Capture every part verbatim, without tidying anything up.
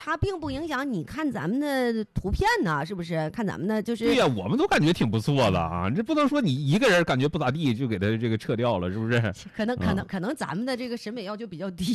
它并不影响你看咱们的图片呢，是不是？看咱们的就是对呀、啊，我们都感觉挺不错的啊，这不能说你一个人感觉不咋地就给他这个撤掉了，是不是？ 可能可能、嗯、可能咱们的这个审美要求比较低。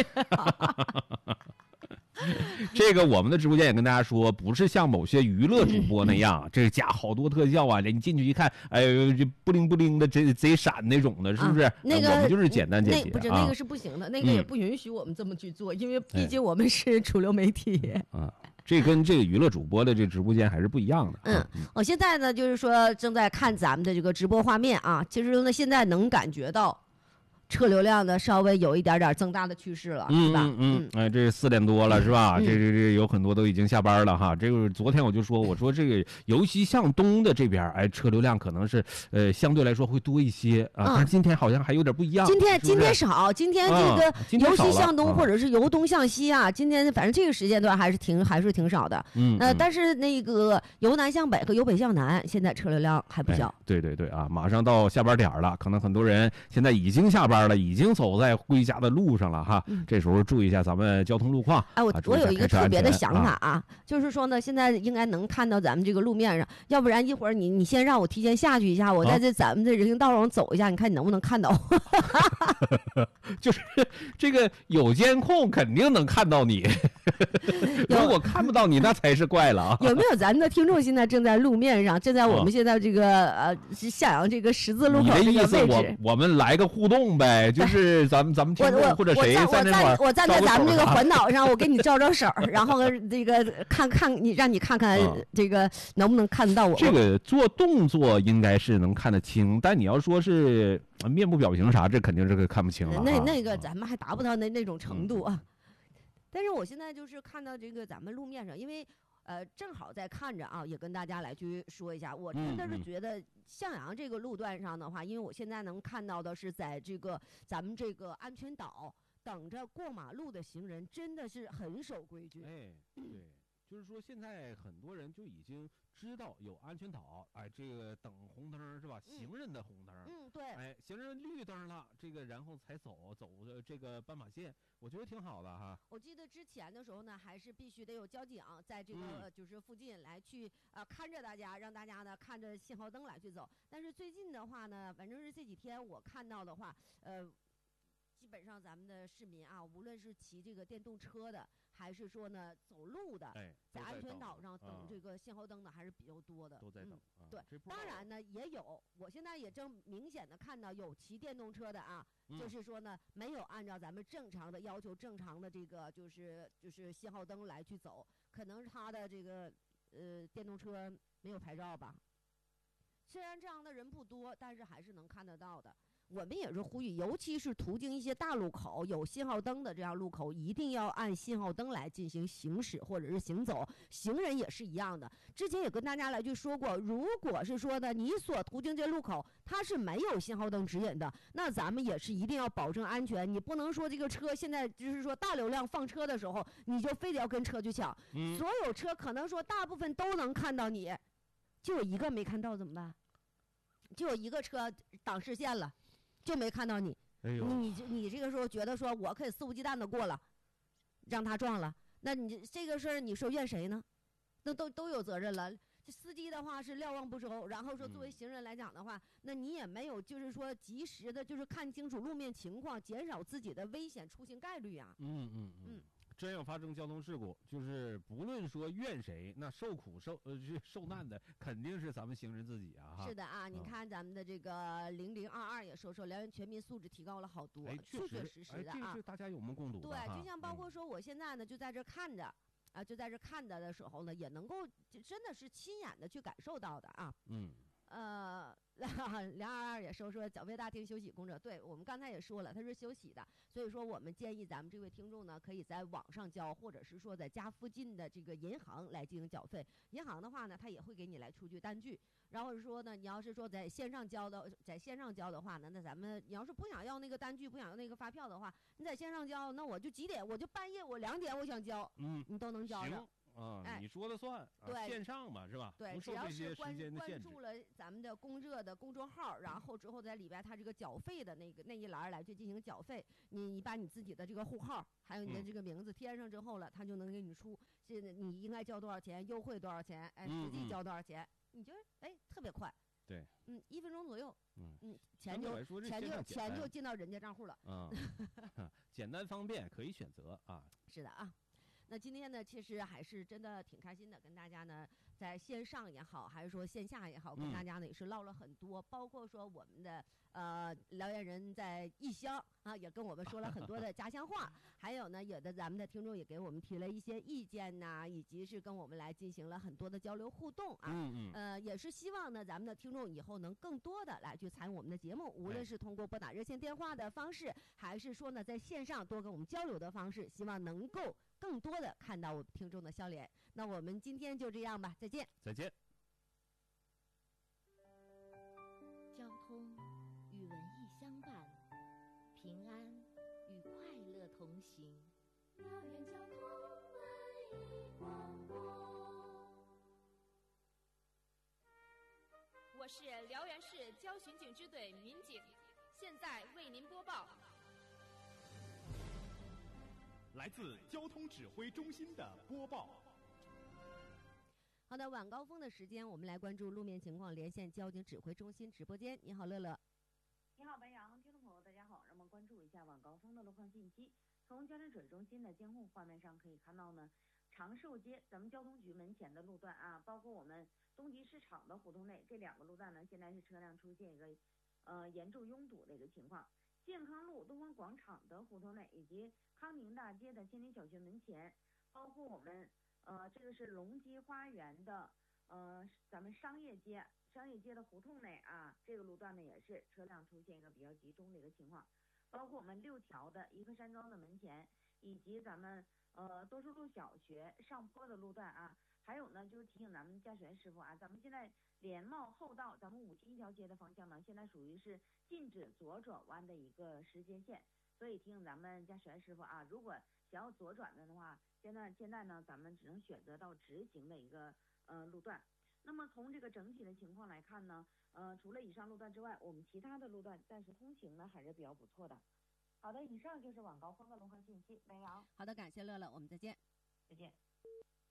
这个我们的直播间也跟大家说，不是像某些娱乐主播那样，这加好多特效啊，你进去一看，哎呦，这不灵不灵的，贼贼闪那种的，是不是？啊、 那个我们就是简单简洁， 那不是、 啊、 那个是不行的，那个也不允许我们这么去做，嗯、因为毕竟我们是主流媒体。 啊，这跟这个娱乐主播的这直播间还是不一样的。 嗯， 嗯我现在呢，就是说正在看咱们的这个直播画面啊，其实呢，现在能感觉到。车流量呢，稍微有一点点增大的趋势了， 嗯是吧？ 嗯嗯，哎，这四点多了，是吧？ 嗯、 这这这有很多都已经下班了哈。这个昨天我就说，我说这个尤其向东的这边，哎，车流量可能是呃相对来说会多一些啊。嗯、但是今天好像还有点不一样。 今天是是今天少，今天这个由西向东或者是由东向西啊，今天反正这个时间段还是挺还是挺少的。 嗯， 呃，但是那个由南向北和由北向南，现在车流量还不小。 哎、对对对啊，马上到下班点了，可能很多人现在已经下班了，已经走在回家的路上了哈， 嗯、 这时候注意一下咱们交通路况。 哎，我我有一个特别的想法啊， 啊就是说呢，现在应该能看到咱们这个路面上，要不然一会儿你你先让我提前下去一下，我在这咱们的人行道上走一下，啊、你看你能不能看到？ 就是这个有监控，肯定能看到你。如果看不到你，那才是怪了啊！ 有没有咱们的听众现在正在路面上，正在我们现在这个、啊、呃向阳这个十字路口这个位置？ 你的意思我我们来个互动呗，就是咱们咱们听众或者谁在那块儿， 我站在咱们这个环岛上，我给你招招手，然后这个看看你，让你看看这个能不能看到我。 这个做动作应该是能看得清，但你要说是面部表情啥，这肯定是看不清了。 那那个咱们还达不到那那种程度啊。但是我现在就是看到这个咱们路面上，因为呃正好在看着啊，也跟大家来去说一下，我真的是觉得向阳这个路段上的话，因为我现在能看到的是在这个咱们这个安全岛等着过马路的行人真的是很守规矩。 哎，对。就是说，现在很多人就已经知道有安全岛，哎，这个等红灯是吧？行人的红灯， 嗯，对， 哎，行人绿灯了，这个然后才走走的这个斑马线，我觉得挺好的哈。 我记得之前的时候呢，还是必须得有交警在这个、嗯、就是附近来去呃看着大家，让大家呢看着信号灯来去走。但是最近的话呢，反正是这几天我看到的话，呃。基本上咱们的市民啊，无论是骑这个电动车的，还是说呢走路的， 哎、 在安全岛上等这个信号灯的还是比较多的。 都在等。 嗯、对，当然呢也有，我现在也正明显的看到有骑电动车的啊， 嗯、 就是说呢没有按照咱们正常的要求、正常的这个就是就是信号灯来去走，可能是他的这个呃电动车没有牌照吧。虽然这样的人不多，但是还是能看得到的。我们也是呼吁，尤其是途经一些大路口有信号灯的这样路口，一定要按信号灯来进行行驶或者是行走。行人也是一样的，之前也跟大家来去说过，如果是说的你所途经这路口它是没有信号灯指引的，那咱们也是一定要保证安全。你不能说这个车现在就是说大流量放车的时候，你就非得要跟车去抢。 嗯、 所有车可能说大部分都能看到你，就有一个没看到怎么办？就有一个车挡视线了。就没看到你， 哎呦， 你你这个时候觉得说我可以肆无忌惮的过了，让他撞了，那你这个事儿你说怨谁呢？那都都有责任了。这司机的话是瞭望不周，然后说作为行人来讲的话，嗯、那你也没有就是说及时的，就是看清楚路面情况，减少自己的危险出行概率啊。 嗯嗯嗯。真要发生交通事故，就是不论说怨谁，那受苦受呃受难的肯定是咱们行人自己啊！ 是的啊，你看咱们的这个零零二二也说说，辽源全民素质提高了好多， 哎、 确确实实的啊。 哎、这是大家有目共睹的。 对，就像包括说我现在呢，就在这看着啊，就在这看着的时候呢，也能够真的是亲眼的去感受到的啊。 嗯。 呃，梁二二也说说缴费大厅休息工作，对我们刚才也说了，它是休息的，所以说我们建议咱们这位听众呢，可以在网上交，或者是说在家附近的这个银行来进行缴费。银行的话呢，它也会给你来出具单据。然后是说呢，你要是说在线上交的，在线上交的话呢，那咱们你要是不想要那个单据，不想要那个发票的话，你在线上交，那我就几点，我就半夜我两点我想交， 嗯， 你都能交着。 啊， 哎你说了算，啊对线上嘛是吧？ 对， 不只要受这些时是关间的限制关注。了咱们的公热的公众号，然后之后在里边它这个缴费的那个那一栏来去进行缴费，你你把你自己的这个户号还有你的嗯这个名字贴上之后了，它就能给你出现在你应该交多少钱，优惠多少钱，哎， 嗯实际嗯交多少钱，你觉得哎特别快， 对， 嗯，一分钟左右， 嗯嗯，钱相对就来说这线钱就钱上简单就进到人家账户了。 啊，简单方便，可以选择啊。 是的啊。那今天呢，其实还是真的挺开心的，跟大家呢在线上也好，还是说线下也好，跟嗯大家呢也是唠了很多，包括说我们的呃辽源人在异乡啊，也跟我们说了很多的家乡话，还有呢，有的咱们的听众也给我们提了一些意见呐、以及是跟我们来进行了很多的交流互动啊。 嗯嗯， 呃，也是希望呢，咱们的听众以后能更多的来去参与我们的节目，无论哎是通过拨打热线电话的方式，还是说呢在线上多跟我们交流的方式，希望能够更多的看到我们听众的笑脸。那我们今天就这样吧，再见。 再见。 交通与文艺相伴，平安与快乐同行。 辽源交通文艺广播。 我是辽源市交巡警支队民警，现在为您播报。 来自交通指挥中心的播报。 好的，晚高峰的时间，我们来关注路面情况，连线交警指挥中心直播间。你好，乐乐。 你好，白杨，听众朋友，大家好，让我们关注一下晚高峰的路况信息。从交警指挥中心的监控画面上可以看到呢，长寿街咱们交通局门前的路段啊，包括我们东极市场的胡同内这两个路段呢，现在是车辆出现一个呃严重拥堵的一个情况。健康路东方广场的胡同内以及康宁大街的千里小学门前，包括我们呃这个是隆基花园的呃咱们商业街商业街的胡同内啊，这个路段呢也是车辆出现一个比较集中的一个情况。包括我们六条的一个山庄的门前，以及咱们呃多数路小学上坡的路段啊，还有呢就是提醒咱们驾驶员师傅啊，咱们现在联茂后道咱们五七一条街的方向呢，现在属于是禁止左转弯的一个时间线，所以提醒咱们驾驶员师傅啊，如果想要左转的话，现在现在呢咱们只能选择到直行的一个呃路段。那么从这个整体的情况来看呢，呃，除了以上路段之外，我们其他的路段暂时通行呢还是比较不错的。好的，以上就是晚高峰的路况信息。梅阳， 好的，感谢乐乐，我们再见。 再见。